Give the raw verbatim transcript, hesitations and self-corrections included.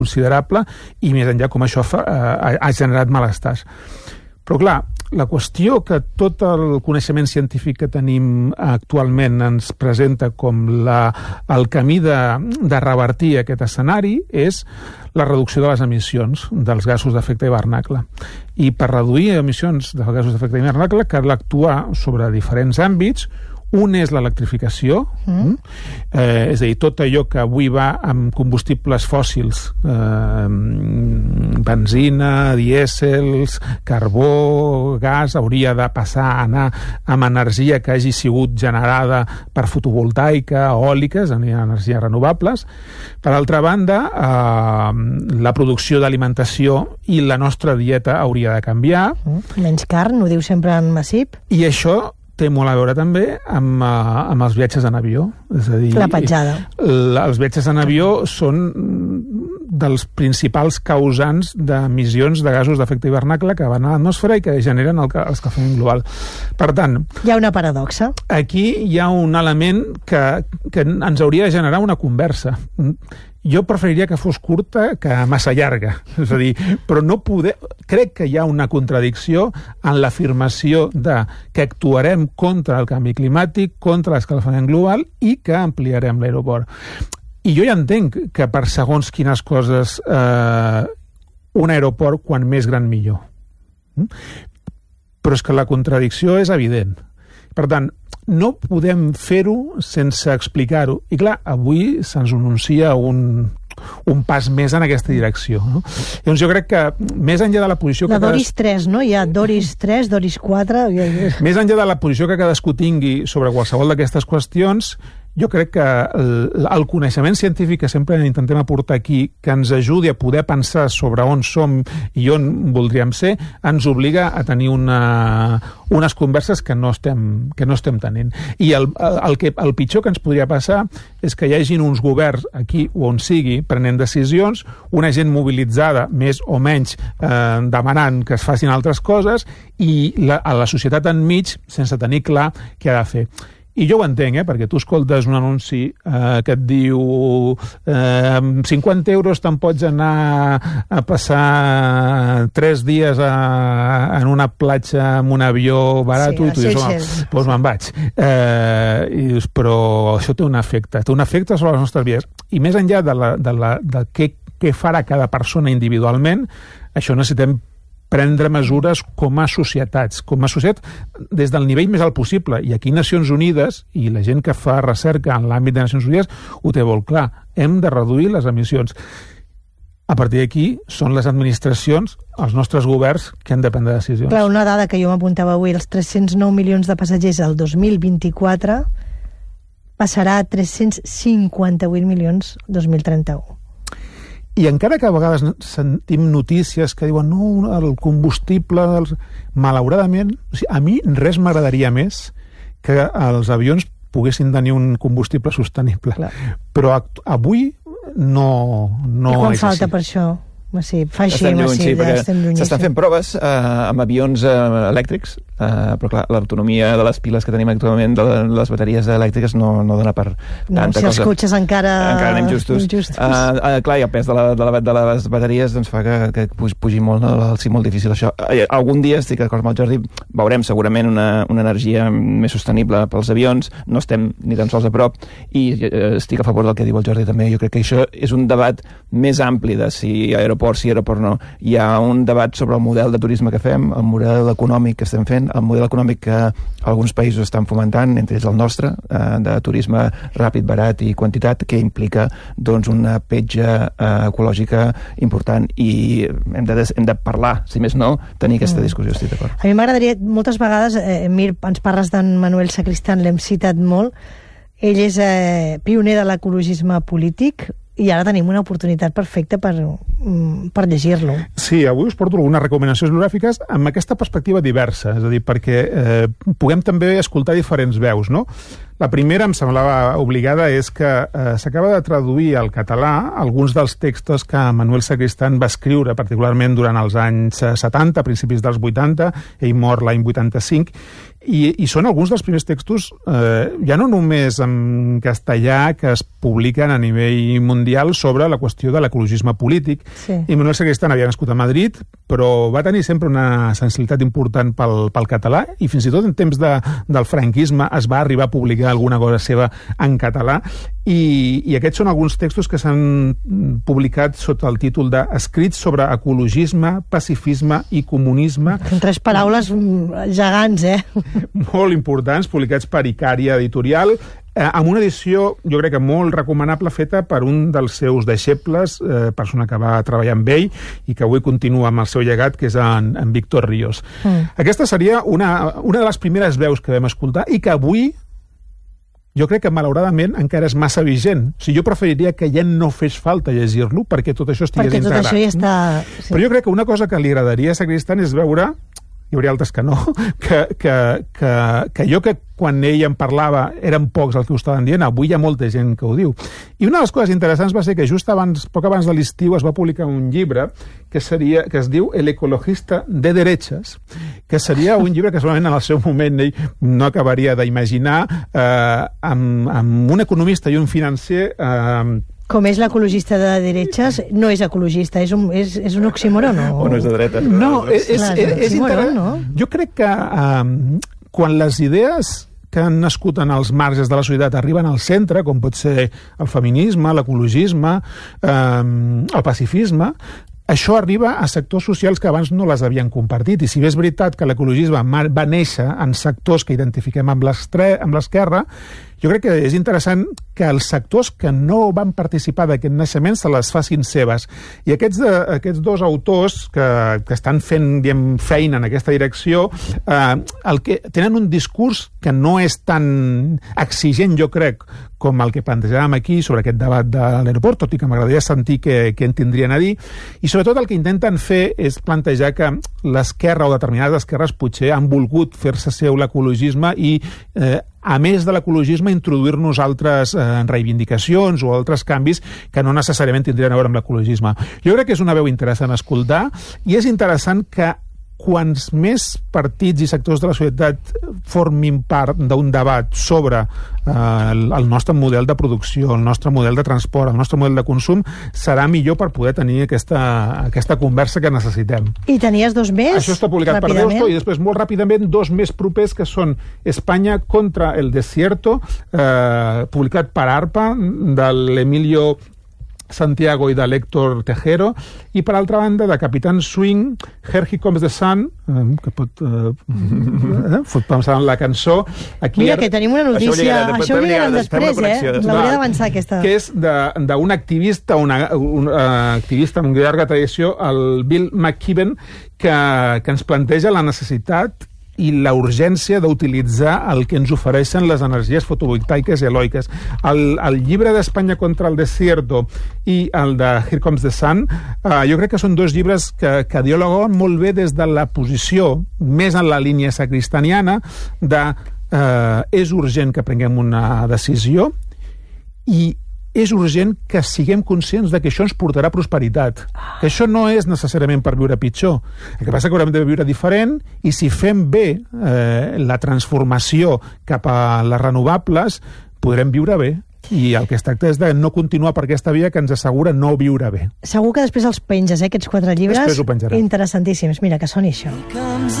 considerable i més enllà com això fa, eh, ha generat malestars. Però clar, la qüestió que tot el coneixement científic que tenim actualment ens presenta com la, el camí de, de revertir aquest escenari és la reducció de les emissions dels gasos d'efecte hivernacle. I per reduir emissions dels gasos d'efecte hivernacle cal actuar sobre diferents àmbits. Un és l'electrificació, mm. eh, és a dir, tot allò que avui va amb combustibles fòssils, eh, benzina, dièsels, carbó, gas, hauria de passar a anar amb energia que hagi sigut generada per fotovoltaica, eòliques, energies renovables. Per altra banda, eh, la producció d'alimentació i la nostra dieta hauria de canviar. Mm. Menys carn, ho diu sempre en Massip. I això té molt a veure també amb, uh, amb els viatges en avió. És a dir, la petjada. La, els viatges en avió són dels principals causants d'emissions de gasos d'efecte hivernacle que van a l'atmosfera i que generen el, el escalfament global. Per tant... Hi ha una paradoxa. Aquí hi ha un element que, que ens hauria de generar una conversa. Jo preferiria que fos curta que massa llarga. És a dir, però no poder... Crec que hi ha una contradicció en l'afirmació de que actuarem contra el canvi climàtic, contra l'escalfament global i que ampliarem l'aeroport. I jo ja entenc que per segons quines coses eh, un aeroport quan més gran millor. Però és que la contradicció és evident. Per tant, no podem fer-ho sense explicar-ho. I clar, avui se'ns anuncia un, un pas més en aquesta direcció. No? Llavors jo crec que més enllà de la posició... La que Doris cadascú... tres, no? Hi ha Doris tres, Doris quatre... Més enllà de la posició que cadascú tingui sobre qualsevol d'aquestes qüestions, jo crec que el, el coneixement científic que sempre intentem aportar aquí, que ens ajudi a poder pensar sobre on som i on voldríem ser, ens obliga a tenir una, unes converses que no estem, que no estem tenint. I el, el, que, el pitjor que ens podria passar és que hi hagin uns governs aquí o on sigui prenent decisions, una gent mobilitzada, més o menys eh, demanant que es facin altres coses i la, a la societat enmig sense tenir clar què ha de fer. I jo ho entenc, eh? Perquè tu escoltes un anunci eh, que et diu eh, amb cinquanta euros te'n pots anar a passar tres dies a, en una platja amb un avió barat, sí, i tu dius, sí, doncs me'n vaig. Eh, i dius, però això té un efecte, té un efecte sobre les nostres vides. I més enllà de, la, de, la, de què, què farà cada persona individualment, això necessitem prendre mesures com a societats, com a societat des del nivell més alt possible. I aquí Nacions Unides, i la gent que fa recerca en l'àmbit de Nacions Unides, ho té molt clar. Hem de reduir les emissions. A partir d'aquí són les administracions, els nostres governs, que han de prendre decisions. Clar, una dada que jo m'apuntava avui, els tres-cents nou milions de passatgers al dos mil vint-i-quatre passarà a tres-cents cinquanta-vuit milions dos mil trenta-u. I encara que a vegades sentim notícies que diuen no, el combustible... Els... Malauradament, o sigui, a mi res m'agradaria més que els avions poguessin tenir un combustible sostenible. Clar. Però avui no, no I quan és falta així. Per això? Sí, fa així, estem lluny, sí, ja estem lluny. S'estan fent proves eh, amb avions eh, elèctrics, eh, però clar, l'autonomia de les piles que tenim actualment de les bateries elèctriques no, no dona per no, tanta si cosa. Els cotxes encara... Encara anem justos. justos. Uh, uh, clar, i el pes de, la, de, la, de les bateries doncs, fa que, que pugi molt, no? Sí, molt difícil això. Uh, algun dia, estic d'acord amb el Jordi, veurem segurament una, una energia més sostenible pels avions, no estem ni tan sols a prop, i uh, estic a favor del que diu el Jordi també. Jo crec que això és un debat més ampli de si aeroport, si aeroport no. Hi ha un debat sobre el model de turisme que fem, el model econòmic que estem fent, el model econòmic que alguns països estan fomentant, entre ells el nostre, eh, de turisme ràpid, barat i quantitat, que implica doncs, una petja eh, ecològica important i hem de, hem de parlar, si més no, tenir aquesta discussió, estic d'acord. A mi m'agradaria, moltes vegades, eh, Mir, ens parles d'en Manuel Sacristán, l'hem citat molt, ell és eh, pioner de l'ecologisme polític, i ara tenim una oportunitat perfecta per, per llegir-lo. Sí, avui us porto algunes recomanacions bibliogràfiques amb aquesta perspectiva diversa, és a dir, perquè eh, puguem també escoltar diferents veus, no? La primera, em semblava obligada, és que eh, s'acaba de traduir al català alguns dels textos que Manuel Sacristán va escriure, particularment durant els anys setanta, principis dels vuitanta, ell mor l'any vuitanta-cinc, i, i són alguns dels primers textos, eh, ja no només en castellà, que es publiquen a nivell mundial sobre la qüestió de l'ecologisme polític. Sí. I Manuel Sacristán havia nascut a Madrid, però va tenir sempre una sensibilitat important pel, pel català, i fins i tot en temps de, del franquisme es va arribar a publicar alguna cosa seva en català, i, i aquests són alguns textos que s'han publicat sota el títol de Escrits sobre ecologisme, pacifisme i comunisme. Són tres paraules gegants, eh? Molt importants, publicats per Icària Editorial, eh, amb una edició, jo crec que molt recomanable, feta per un dels seus deixebles, eh, persona que va treballar amb ell i que avui continua amb el seu llegat, que és en, en Víctor Ríos. Mm. Aquesta seria una, una de les primeres veus que vam escoltar i que avui jo crec que, malauradament, encara és massa vigent. O sigui, jo preferiria que ja no fes falta llegir-lo perquè tot això estigués perquè tot integrat. Això ja està... Sí. Però jo crec que una cosa que li agradaria a Sacristán és veure, hi hauria altres que no, que, que, que, que jo que quan ell en parlava eren pocs els que ho estaven dient, avui hi ha molta gent que ho diu. I una de les coses interessants va ser que just abans, poc abans de l'estiu es va publicar un llibre que, seria, que es diu El ecologista de derechas, que seria un llibre que solament en el seu moment ell no acabaria d'imaginar, eh, amb, amb un economista i un financer... Eh, Com és l'ecologista de derechas, no és ecologista, és un, és, és un oxímoron, no? O no és de dretes. No, és, és, Clar, és, és oxímoron, no? Jo crec que eh, quan les idees que han nascut en els marges de la societat arriben al centre, com pot ser el feminisme, l'ecologisme, eh, el pacifisme, això arriba a sectors socials que abans no les havien compartit. I si bé és veritat que l'ecologisme va néixer en sectors que identifiquem amb l'esquerra, jo crec que és interessant que els sectors que no van participar d'aquest naixement se les facin seves. I aquests, de, aquests dos autors que, que estan fent, diem, feina en aquesta direcció, eh, el que tenen un discurs que no és tan exigent, jo crec, com el que plantejàvem aquí sobre aquest debat de l'aeroport, tot i que m'agradaria sentir què, què en tindrien a dir. I sobretot el que intenten fer és plantejar que l'esquerra o determinades esquerres potser han volgut fer-se seu l'ecologisme i eh, a més de l'ecologisme, introduir-nos altres eh, reivindicacions o altres canvis que no necessàriament tindrien a veure amb l'ecologisme. Jo crec que és una veu interessant a escoltar i és interessant que quants més partits i sectors de la societat formin part d'un debat sobre eh, el nostre model de producció, el nostre model de transport, el nostre model de consum, serà millor per poder tenir aquesta, aquesta conversa que necessitem. I tenies dos més? Això està publicat per Deusto i després molt ràpidament dos més propers que són Espanya contra el desierto, eh, publicat per ARPA, de l'Emilio Santiago i de l'Héctor Tejero, i per altra banda de Capitán Swing, Here He Comes the Sun, eh, que pot eh, eh, pot pensar en la cançó. Aquí Mira, que tenim una notícia, això ho lligarem després, eh? L'hauria d'avançar aquesta. Que és d'un activista, una, un uh, activista amb llarga tradició, el Bill McKibben, que, que ens planteja la necessitat i la urgència d'utilitzar el que ens ofereixen les energies fotovoltaiques i eloiques. El, el llibre d'Espanya contra el desierto i el de Here Comes the Sun, eh, jo crec que són dos llibres que, que dialoguen molt bé des de la posició més en la línia sacristaniana de eh, és urgent que prenguem una decisió i és urgent que siguem conscients de que això ens portarà prosperitat, que això no és necessàriament per viure pitjor. El que passa que haurem de viure diferent i si fem bé eh, la transformació cap a les renovables, podrem viure bé. I el que es tracta és de no continuar per aquesta via que ens assegura no viure bé. Segur que després els penges, eh, aquests quatre llibres. Després ho penjarem. Interessantíssims. Mira, que soni això.